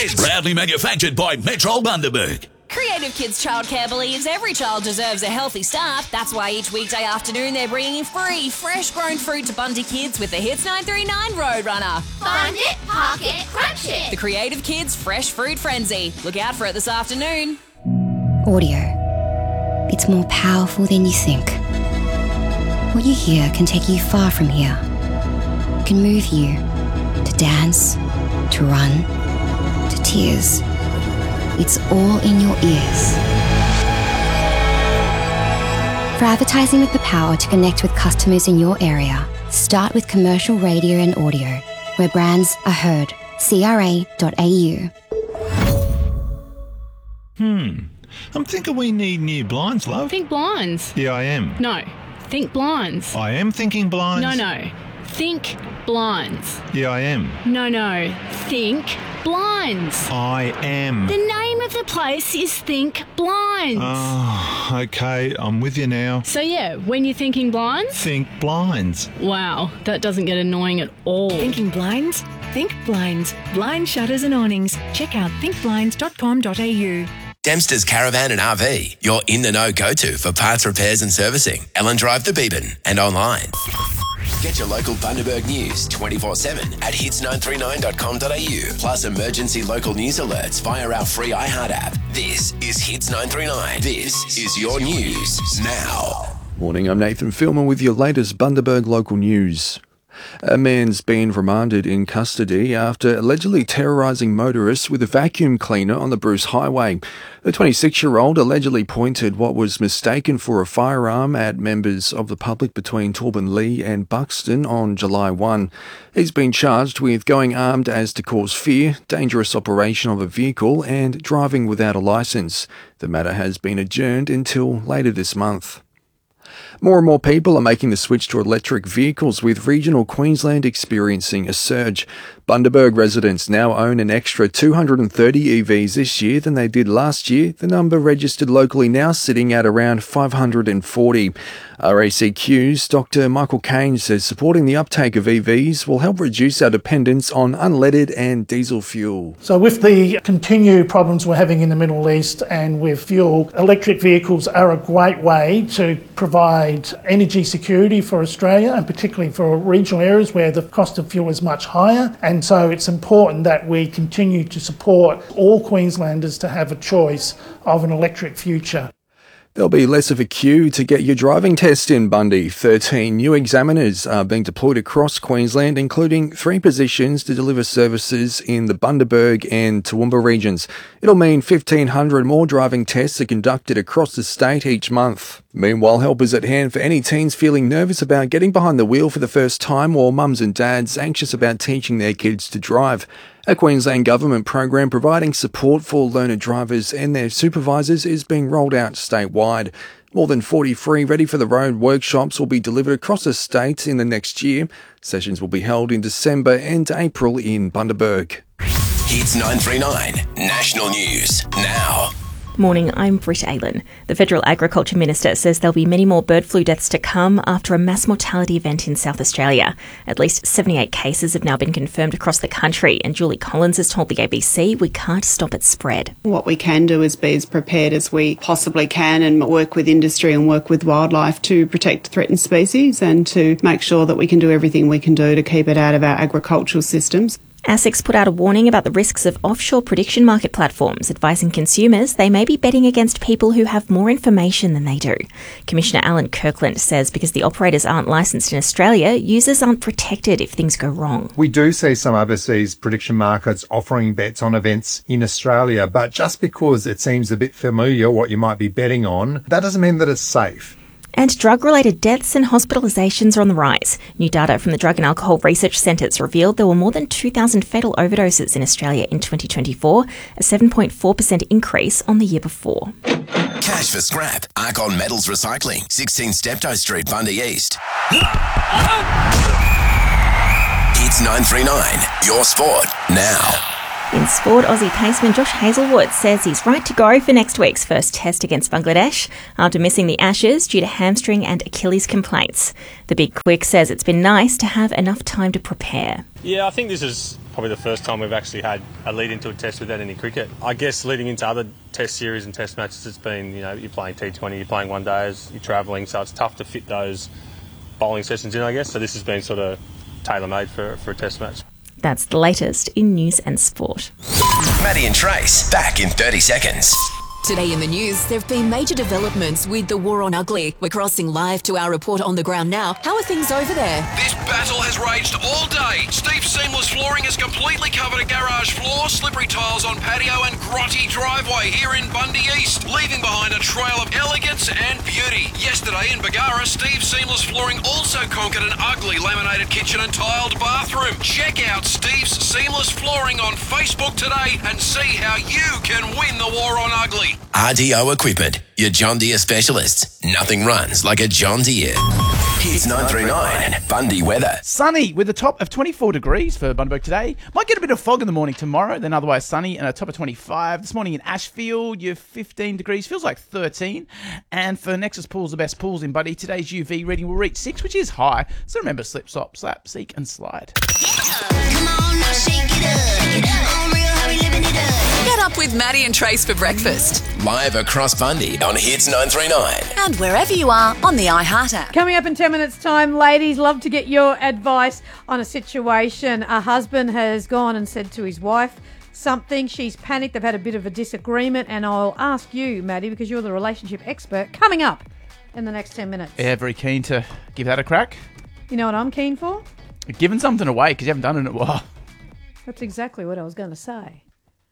is proudly manufactured by Metro Bundaberg. Creative Kids Childcare believes every child deserves a healthy start. That's why each weekday afternoon they're bringing free, fresh-grown fruit to Bundy Kids with the Hits 939 Roadrunner. Find it, park it, crunch it. The Creative Kids Fresh Fruit Frenzy. Look out for it this afternoon. Audio. It's more powerful than you think. What you hear can take you far from here. It can move you to dance, to run, to tears. It's all in your ears. For advertising with the power to connect with customers in your area, start with commercial radio and audio, where brands are heard. CRA.au. I'm thinking we need new blinds, love. Think blinds. Yeah, I am. No, think blinds. I am thinking blinds. No, think blinds. Yeah, I am. No, think blinds. I am. The name of the place is Think Blinds. Oh, okay, I'm with you now. So yeah, when you're thinking blinds? Think blinds. Wow, that doesn't get annoying at all. Thinking blinds? Think blinds. Blind shutters and awnings. Check out thinkblinds.com.au. Dempster's Caravan and RV, your in-the-know go-to for parts repairs and servicing. Ellen Drive to Beebyn and online. Get your local Bundaberg news 24/7 at hits939.com.au. Plus emergency local news alerts via our free iHeart app. This is Hits 939. This is your news now. Morning, I'm Nathan Filmer with your latest Bundaberg local news. A man's been remanded in custody after allegedly terrorising motorists with a vacuum cleaner on the Bruce Highway. The 26-year-old allegedly pointed what was mistaken for a firearm at members of the public between Torbanlea and Buxton on July 1. He's been charged with going armed as to cause fear, dangerous operation of a vehicle and driving without a licence. The matter has been adjourned until later this month. More and more people are making the switch to electric vehicles, with regional Queensland experiencing a surge. Bundaberg residents now own an extra 230 EVs this year than they did last year, the number registered locally now sitting at around 540. RACQ's Dr. Michael Kane says supporting the uptake of EVs will help reduce our dependence on unleaded and diesel fuel. So with the continued problems we're having in the Middle East and with fuel, electric vehicles are a great way to provide energy security for Australia, and particularly for regional areas where the cost of fuel is much higher. And so it's important that we continue to support all Queenslanders to have a choice of an electric future. There'll be less of a queue to get your driving test in Bundy. 13 new examiners are being deployed across Queensland, including 3 positions to deliver services in the Bundaberg and Toowoomba regions. It'll mean 1,500 more driving tests are conducted across the state each month. Meanwhile, help is at hand for any teens feeling nervous about getting behind the wheel for the first time, or mums and dads anxious about teaching their kids to drive. A Queensland Government program providing support for learner drivers and their supervisors is being rolled out statewide. More than 40 free Ready for the Road workshops will be delivered across the state in the next year. Sessions will be held in December and April in Bundaberg. Hits 939 National News now. Morning, I'm Britt Aylen. The Federal Agriculture Minister says there'll be many more bird flu deaths to come after a mass mortality event in South Australia. At least 78 cases have now been confirmed across the country, and Julie Collins has told the ABC we can't stop its spread. What we can do is be as prepared as we possibly can and work with industry and work with wildlife to protect threatened species and to make sure that we can do everything we can do to keep it out of our agricultural systems. ASIC's put out a warning about the risks of offshore prediction market platforms, advising consumers they may be betting against people who have more information than they do. Commissioner Alan Kirkland says because the operators aren't licensed in Australia, users aren't protected if things go wrong. We do see some overseas prediction markets offering bets on events in Australia, but just because it seems a bit familiar what you might be betting on, that doesn't mean that it's safe. And drug-related deaths and hospitalisations are on the rise. New data from the Drug and Alcohol Research Centres revealed there were more than 2,000 fatal overdoses in Australia in 2024, a 7.4% increase on the year before. Cash for scrap. Arcon Metals Recycling, 16 Steptoe Street, Bundy East. Hits 939, your sport now. In sport, Aussie paceman Josh Hazlewood says he's right to go for next week's first test against Bangladesh after missing the Ashes due to hamstring and Achilles complaints. The Big Quick says it's been nice to have enough time to prepare. Yeah, I think this is probably the first time we've actually had a lead into a test without any cricket. I guess leading into other test series and test matches, it's been, you're playing T20, you're playing one days, you're travelling, so it's tough to fit those bowling sessions in, I guess. So this has been sort of tailor-made for a test match. That's the latest in news and sport. Maddie and Trace, back in 30 seconds. Today in the news, there have been major developments with the war on ugly. We're crossing live to our reporter on the ground now. How are things over there? This battle has raged all day. Steve's Seamless Flooring has completely covered a garage floor, slippery tiles on patio and grotty driveway here in Bundy East, leaving behind a trail of elegance and beauty. Yesterday in Bagara, Steve's Seamless Flooring also conquered an ugly laminated kitchen and tiled bathroom. Check out Steve's Seamless Flooring on Facebook today and see how you can win the war on ugly. RDO Equipment, your John Deere specialists. Nothing runs like a John Deere. Hits 939, Bundy weather. Sunny with a top of 24 degrees for Bundaberg today. Might get a bit of fog in the morning tomorrow, then otherwise sunny and a top of 25. This morning in Ashfield, you're 15 degrees, feels like 13. And for Nexus Pools, the best pools in Buddy, today's UV reading will reach 6, which is high. So remember, slip, slop, slap, seek and slide. Come on, now shake it up. On real, how we living it up. Get up with Maddie and Trace for breakfast. Live across Bundy on Hits 939. And wherever you are on the iHeart app. Coming up in 10 minutes' time, ladies, love to get your advice on a situation. A husband has gone and said to his wife something. She's panicked. They've had a bit of a disagreement. And I'll ask you, Maddie, because you're the relationship expert, coming up in the next 10 minutes. Yeah, very keen to give that a crack. You know what I'm keen for? Giving something away because you haven't done it in a while. That's exactly what I was going to say.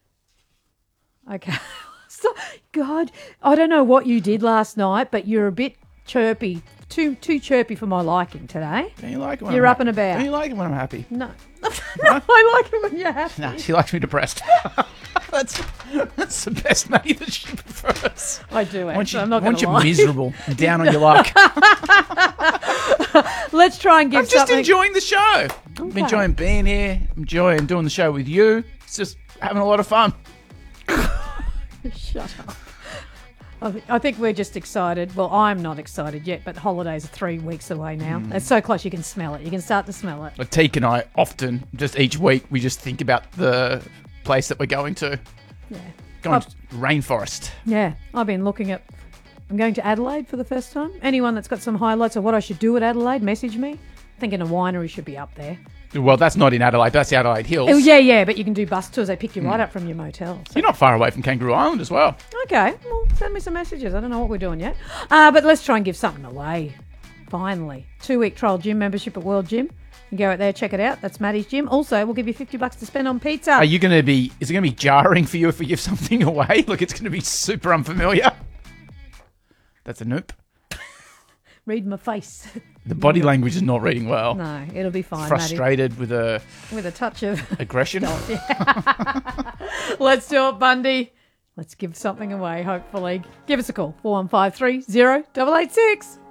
Okay. So, God, I don't know what you did last night, but you're a bit chirpy, too chirpy for my liking today. Don't you like it when you're I'm up and about? Don't you like it when I'm happy? No. No, I like it when you're happy. No, she likes me depressed. That's the best Maddie that she prefers. I do, actually. I'm not going to lie. Once you're miserable and down on your luck. Let's try and give I'm just something. enjoying the show. Okay. I'm enjoying being here. I'm enjoying doing the show with you. It's just having a lot of fun. Shut up. I think we're just excited. Well, I'm not excited yet, but holidays are 3 weeks away now. It's so close you can smell it. You can start to smell it. Teak and I often, just each week, we just think about the place that we're going to. Yeah. Going to rainforest. Yeah. I've been looking at... I'm going to Adelaide for the first time. Anyone that's got some highlights of what I should do at Adelaide, message me. Thinking a winery should be up there. Well, that's not in Adelaide. That's the Adelaide Hills. Oh, yeah, but you can do bus tours. They pick you right up from your motel. So. You're not far away from Kangaroo Island as well. Okay. Well, send me some messages. I don't know what we're doing yet. But let's try and give something away. Finally. 2-week trial gym membership at World Gym. You go out there, check it out. That's Maddie's gym. Also, we'll give you $50 to spend on pizza. Is it going to be jarring for you if we give something away? Look, it's going to be super unfamiliar. That's a nope. Read my face. The body language is not reading well. No, it'll be fine. Frustrated Maddie. With a touch of aggression. Let's do it, Bundy. Let's give something away, hopefully. Give us a call, 4153 0886.